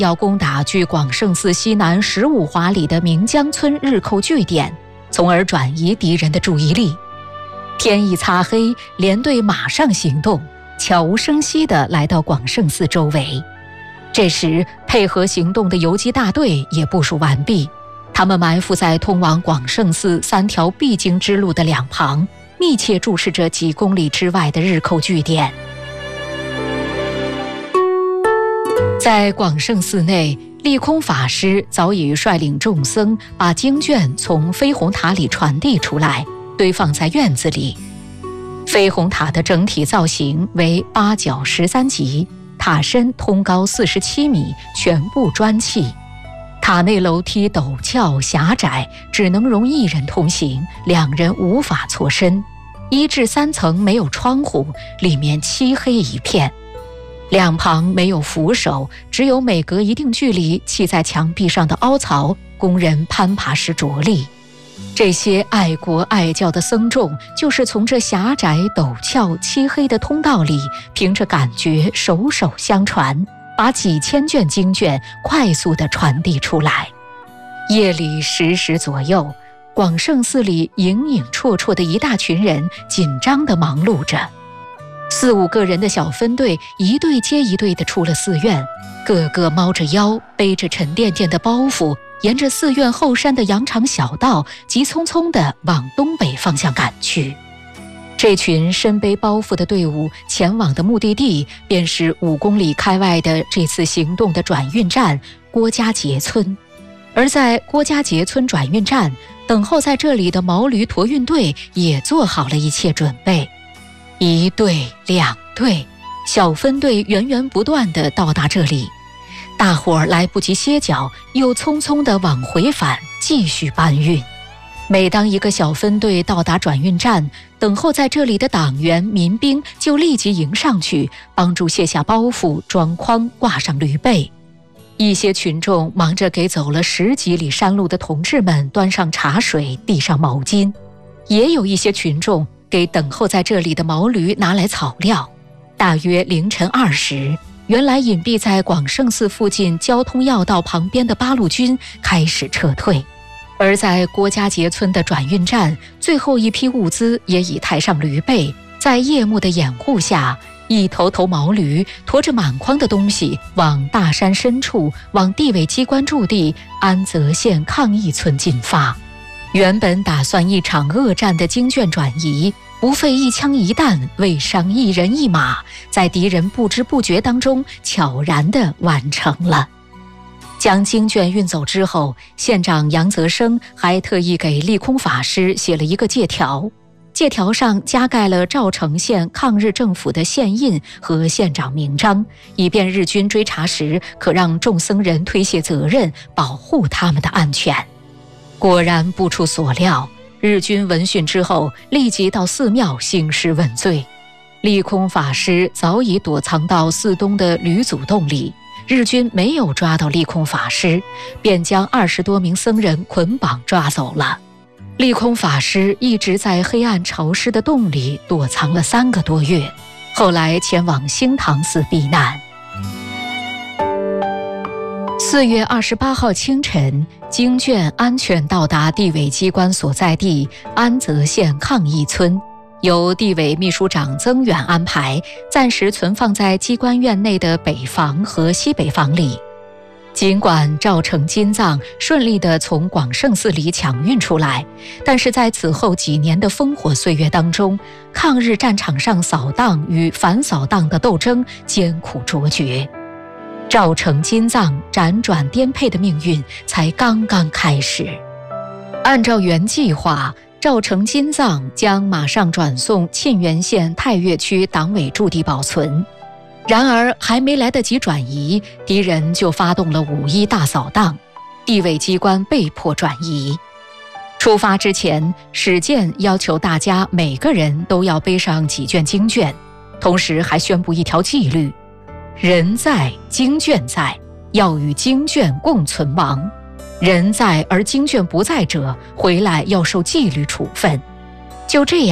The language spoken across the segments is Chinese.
要攻打距广胜寺西南15华里的明江村日寇据点，从而转移敌人的注意力。天一擦黑，连队马上行动，悄无声息地来到广胜寺周围。这时，配合行动的游击大队也部署完毕，他们埋伏在通往广胜寺3条必经之路的两旁，密切注视着几公里之外的日寇据点。在广胜寺内，利空法师早已率领众僧把经卷从飞虹塔里传递出来，堆放在院子里。飞虹塔的整体造型为8角13级，塔身通高47米，全部砖砌。塔内楼梯陡峭狭窄，只能容1人通行，2人无法错身。1至3层没有窗户，里面漆黑一片。两旁没有扶手，只有每隔一定距离砌在墙壁上的凹槽，供人攀爬时着力。这些爱国爱教的僧众，就是从这狭窄陡峭漆黑的通道里，凭着感觉手手相传，把几千卷经卷快速地传递出来。夜里10时左右，广胜寺里影影绰绰的一大群人紧张地忙碌着。4、5个人的小分队一队接一队地出了寺院，个个猫着腰，背着沉甸甸的包袱，沿着寺院后山的羊肠小道，急匆匆地往东北方向赶去。这群身背包袱的队伍前往的目的地，便是5公里开外的这次行动的转运站郭家节村。而在郭家节村转运站，等候在这里的毛驴驮运队也做好了一切准备。1队、2队，小分队源源不断地到达这里。大伙儿来不及歇脚，又匆匆地往回返，继续搬运。每当一个小分队到达转运站，等候在这里的党员民兵就立即迎上去，帮助卸下包袱，装筐，挂上驴背。一些群众忙着给走了10几里山路的同志们端上茶水，递上毛巾，也有一些群众给等候在这里的毛驴拿来草料。大约凌晨2时，原来隐蔽在广胜寺附近交通要道旁边的八路军开始撤退。而在郭家节村的转运站，最后一批物资也已抬上驴背，在夜幕的掩护下，一头头毛驴驮着满筐的东西往大山深处，往地委机关驻地安泽县抗疫村进发。原本打算一场恶战的经卷转移，不费一枪一弹，未伤一人一马，在敌人不知不觉当中悄然地完成了。将经卷运走之后，县长杨泽生还特意给利空法师写了一个借条，借条上加盖了赵城县抗日政府的县印和县长名章，以便日军追查时可让众僧人推卸责任，保护他们的安全。果然不出所料，日军闻讯之后立即到寺庙兴师问罪。利空法师早已躲藏到寺东的吕祖洞里，日军没有抓到利空法师，便将20多名僧人捆绑抓走了。利空法师一直在黑暗潮湿的洞里躲藏了3个多月，后来前往兴唐寺避难。4月28号清晨，经卷安全到达地委机关所在地安泽县抗疫村，由地委秘书长曾远安排，暂时存放在机关院内的北房和西北房里。尽管赵成金藏顺利地从广胜寺里抢运出来，但是在此后几年的烽火岁月当中，抗日战场上扫荡与反扫荡的斗争艰苦卓绝。赵成金藏辗转颠沛的命运才刚刚开始。按照原计划，赵成金藏将马上转送沁源县太岳区党委驻地保存。然而还没来得及转移，敌人就发动了5·1大扫荡，地委机关被迫转移。出发之前，史建要求大家每个人都要背上几卷经卷，同时还宣布一条纪律：人在经卷在，要与经卷共存亡。人在而经卷不在者，回来要受纪律处分。就这样，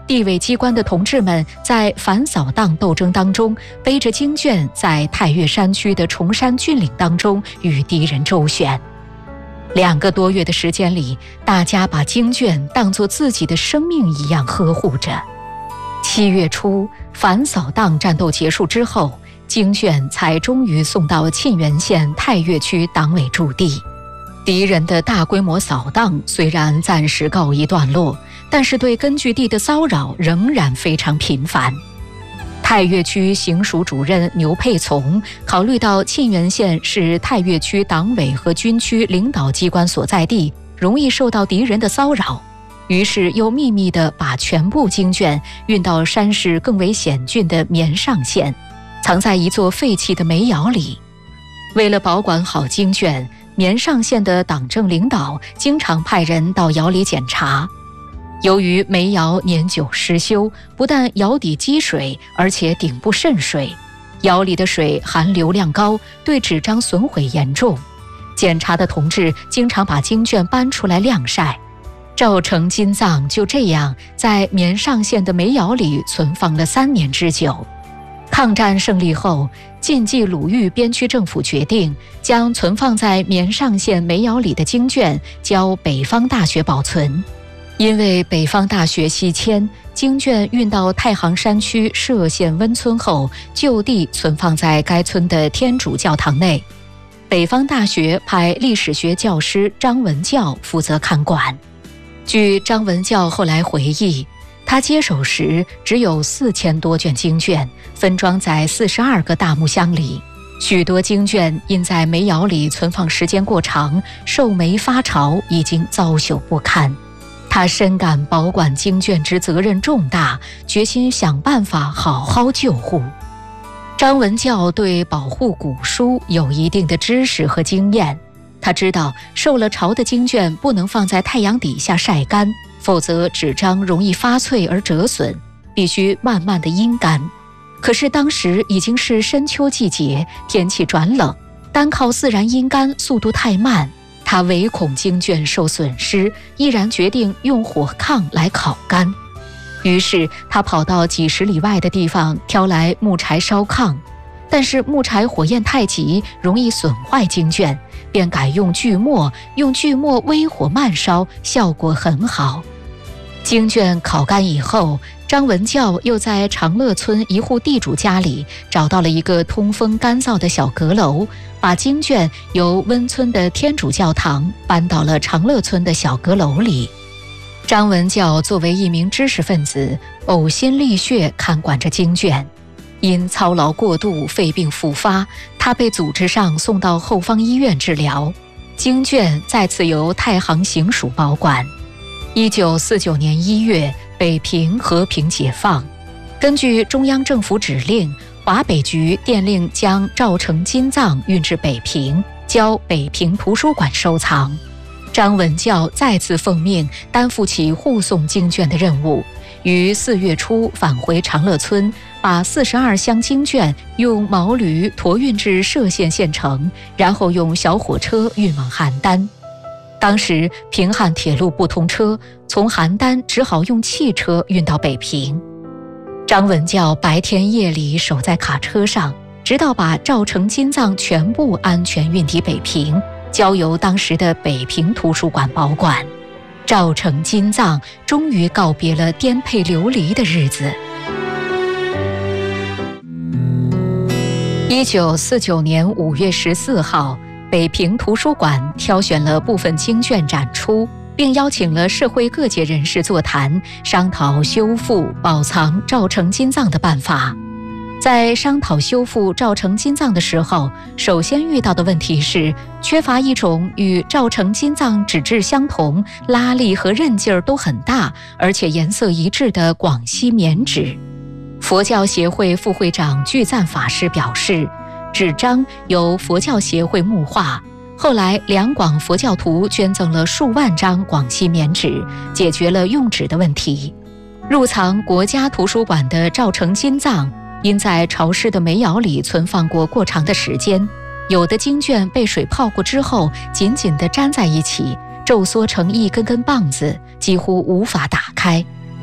地委机关的同志们在反扫荡斗争当中，背着经卷在太岳山区的崇山峻岭当中与敌人周旋。2个多月的时间里，大家把经卷当作自己的生命一样呵护着。7月初，反扫荡战斗结束之后，经卷才终于送到沁源县太岳区党委驻地。敌人的大规模扫荡虽然暂时告一段落，但是对根据地的骚扰仍然非常频繁。太岳区行署主任牛佩从考虑到沁源县是太岳区党委和军区领导机关所在地，容易受到敌人的骚扰，于是又秘密地把全部经卷运到山势更为险峻的绵上县，藏在一座废弃的煤窑里。为了保管好经卷，绵上县的党政领导经常派人到窑里检查。由于煤窑年久失修，不但窑底积水，而且顶部渗水，窑里的水含硫量高，对纸张损毁严重。检查的同志经常把经卷搬出来晾晒。赵成金藏就这样在绵上县的煤窑里存放了3年之久。抗战胜利后，晋冀鲁豫边区政府决定将存放在绵上县煤窑里的经卷交北方大学保存。因为北方大学西迁，经卷运到太行山区歙县温村后，就地存放在该村的天主教堂内。北方大学派历史学教师张文教负责看管。据张文教后来回忆，他接手时只有4000多卷经卷，分装在42个大木箱里。许多经卷因在煤窑里存放时间过长，受煤发潮，已经糟朽不堪。他深感保管经卷之责任重大，决心想办法好好救护。张文教对保护古书有一定的知识和经验，他知道受了潮的经卷不能放在太阳底下晒干，否则纸张容易发脆而折损，必须慢慢的阴干。可是当时已经是深秋季节，天气转冷，单靠自然阴干速度太慢，他唯恐经卷受损失，毅然决定用火炕来烤干。于是他跑到几十里外的地方挑来木柴烧炕，但是木柴火焰太急，容易损坏经卷，便改用锯末，用锯末微火慢烧，效果很好。经卷烤干以后，张文教又在长乐村一户地主家里找到了一个通风干燥的小阁楼，把经卷由温村的天主教堂搬到了长乐村的小阁楼里。张文教作为一名知识分子，呕心沥血看管着经卷，因操劳过度肺病复发，他被组织上送到后方医院治疗，经卷再次由太行行署保管。1949年1月，北平和平解放。根据中央政府指令，华北局电令将赵成金藏运至北平，交北平图书馆收藏。张文教再次奉命担负起护送经卷的任务，于4月初返回长乐村，把42箱经卷用毛驴驮运至歙县县城，然后用小火车运往邯郸。当时平汉铁路不通车，从邯郸只好用汽车运到北平。张文教白天夜里守在卡车上，直到把赵成金藏全部安全运抵北平，交由当时的北平图书馆保管。赵成金藏终于告别了颠沛流离的日子。1949年5月14号，北平图书馆挑选了部分经卷展出，并邀请了社会各界人士座谈，商讨修复、保藏赵成金藏的办法。在商讨修复赵成金藏的时候，首先遇到的问题是缺乏一种与赵成金藏纸质相同、拉力和韧劲儿都很大，而且颜色一致的广西棉纸。佛教协会副会长具赞法师表示，纸张由佛教协会木化，后来两广佛教徒捐赠了数万张广西棉纸，解决了用纸的问题。入藏国家图书馆的赵成金藏因在潮湿的煤窑里存放过长的时间，有的经卷被水泡过之后紧紧地粘在一起，皱缩成一根根棒子，几乎无法打开。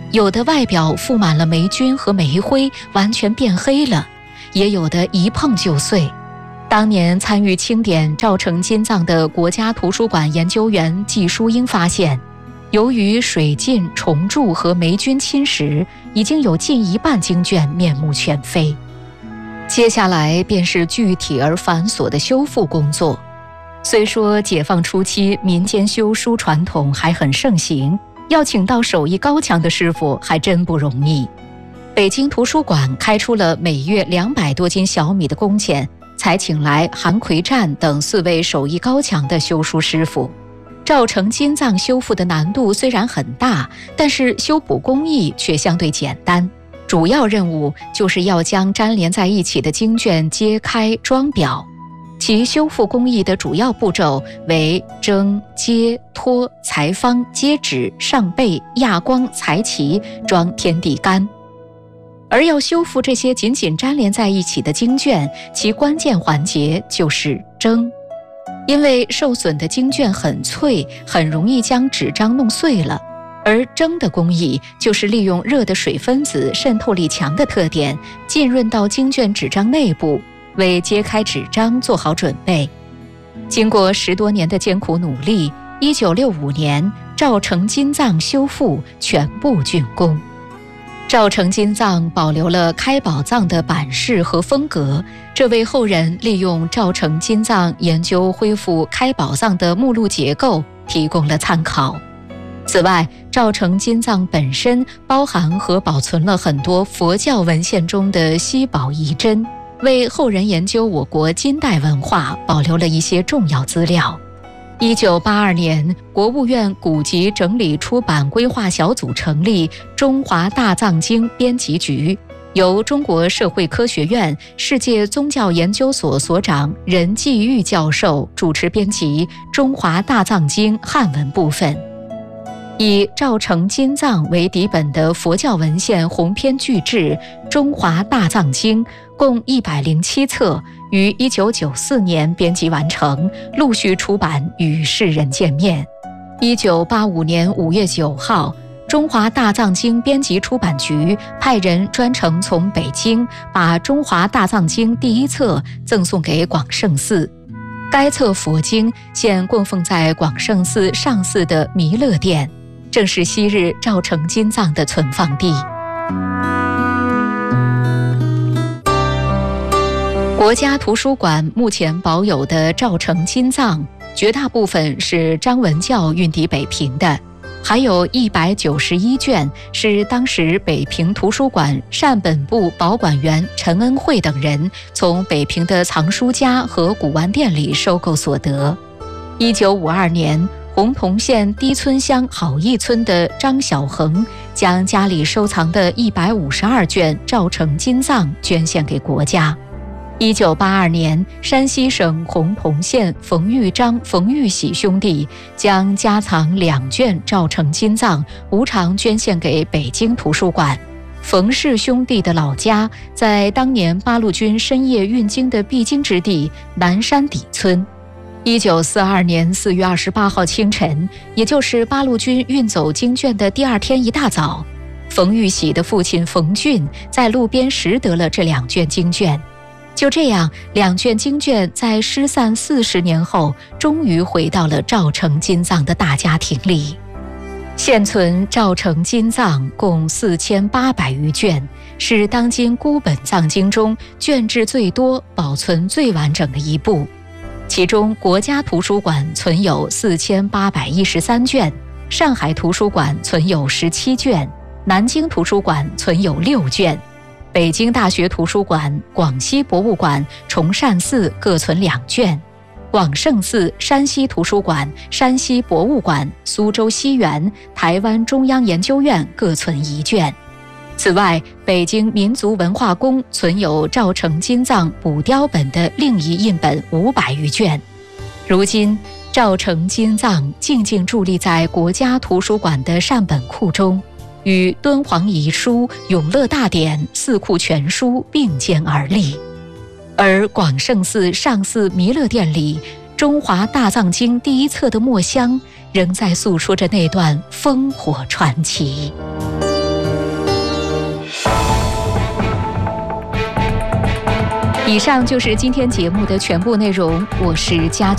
有的外表覆满了霉菌和煤灰，完全变黑了，也有的一碰就碎。当年参与清点赵成金藏的国家图书馆研究员季淑英发现，由于水浸、虫蛀和霉菌侵蚀，已经有近一半经卷面目全非。接下来便是具体而繁琐的修复工作。虽说解放初期民间修书传统还很盛行，要请到手艺高强的师傅还真不容易。北京图书馆开出了每月200多斤小米的工钱，才请来韩奎湛等4位手艺高强的修书师傅。赵成金藏修复的难度虽然很大，但是修补工艺却相对简单。主要任务就是要将粘连在一起的经卷揭开装裱，其修复工艺的主要步骤为蒸、揭、脱、裁方、接纸、上背、压光、裁齐、装天地干。而要修复这些紧紧粘连在一起的经卷，其关键环节就是蒸。因为受损的经卷很脆，很容易将纸张弄碎了，而蒸的工艺就是利用热的水分子渗透力强的特点，浸润到经卷纸张内部，为揭开纸张做好准备。经过10多年的艰苦努力，1965年赵成金藏修复全部竣工。赵成金藏保留了开宝藏的版式和风格，这为后人利用赵成金藏研究恢复开宝藏的目录结构提供了参考。此外，赵成金藏本身包含和保存了很多佛教文献中的稀宝遗珍，为后人研究我国金代文化保留了一些重要资料。1982年，国务院古籍整理出版规划小组成立中华大藏经编辑局，由中国社会科学院世界宗教研究所所长任继玉教授主持编辑中华大藏经汉文部分。以赵成金藏为底本的佛教文献鸿篇巨制《中华大藏经》共107册，于1994年编辑完成，陆续出版与世人见面。1985年5月9号，中华大藏经编辑出版局派人专程从北京把《中华大藏经》第1册赠送给广胜寺。该册佛经现供奉在广胜寺上寺的弥勒殿，正是昔日赵成金藏的存放地。国家图书馆目前保有的赵成金藏，绝大部分是张文教运抵北平的，还有191卷是当时北平图书馆善本部保管员陈恩惠等人从北平的藏书家和古玩店里收购所得。1952年，洪洞县低村乡好义村的张小恒将家里收藏的152卷赵成金藏捐献给国家。1982年，山西省洪洞县冯玉章、冯玉喜兄弟将家藏2卷赵成金藏无偿捐献给北京图书馆。冯氏兄弟的老家在当年八路军深夜运经的必经之地南山底村。1942年4月28号清晨，也就是八路军运走经卷的第2天一大早，冯玉喜的父亲冯俊在路边拾得了这2卷经卷。就这样，2卷经卷在失散40年后，终于回到了赵成金藏的大家庭里。现存赵成金藏共4800余卷，是当今孤本藏经中卷质最多、保存最完整的一部。其中，国家图书馆存有4813卷，上海图书馆存有17卷，南京图书馆存有6卷。北京大学图书馆、广西博物馆、崇善寺各存2卷，广胜寺、山西图书馆、山西博物馆、苏州西园、台湾中央研究院各存1卷。此外，北京民族文化宫存有赵成金藏补雕本的另一印本500余卷。如今，赵成金藏静静伫立在国家图书馆的善本库中，与敦煌遗书、永乐大典、四库全书并肩而立。而广胜寺上寺弥勒殿里，中华大藏经第1册的墨香仍在诉说着那段烽火传奇。 以上就是今天节目的全部内容，我是佳。